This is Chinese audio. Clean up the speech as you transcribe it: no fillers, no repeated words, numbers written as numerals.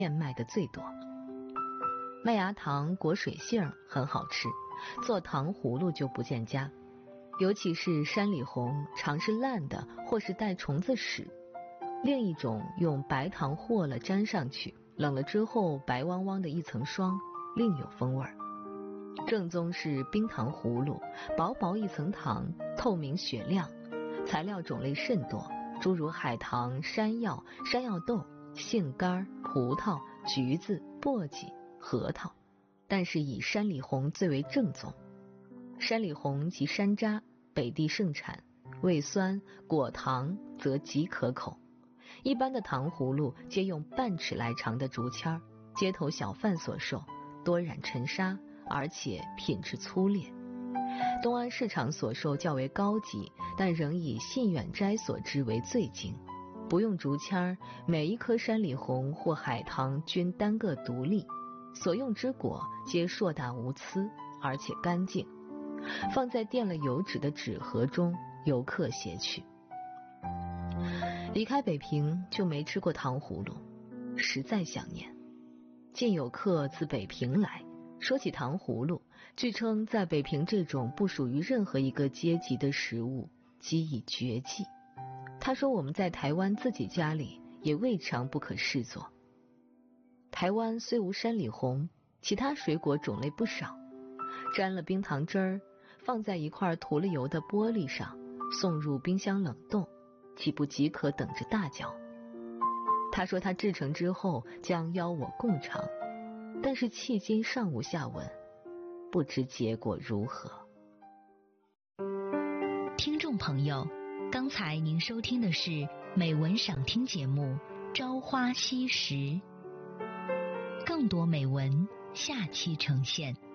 燕麦的最多。麦芽糖裹水杏很好吃，做糖葫芦就不见佳。尤其是山里红，常是烂的或是带虫子屎。另一种用白糖和了粘上去，冷了之后白汪汪的一层霜，另有风味。正宗是冰糖葫芦，薄薄一层糖，透明雪亮，材料种类甚多，诸如海棠、山药、山药豆、杏干、葡萄、橘子、簸箕、核桃，但是以山里红最为正宗。山里红及山楂北地盛产，味酸，果糖则极可口。一般的糖葫芦皆用半尺来长的竹签，街头小贩所售，多染尘沙，而且品质粗劣。东安市场所售较为高级，但仍以信远斋所制为最精。不用竹签，每一颗山里红或海棠均单个独立，所用之果皆硕大无疵，而且干净，放在垫了油纸的纸盒中，游客携去。离开北平就没吃过糖葫芦，实在想念。近有客自北平来，说起糖葫芦，据称在北平这种不属于任何一个阶级的食物即已绝迹。他说我们在台湾自己家里也未尝不可视作。台湾虽无山里红，其他水果种类不少，沾了冰糖汁儿，放在一块涂了油的玻璃上，送入冰箱冷冻，岂不即可等着大嚼。他说他制成之后将邀我共尝，但是迄今尚无下文，不知结果如何。 听众朋友，刚才您收听的是美文赏听节目《朝花夕拾》，更多美文下期呈现。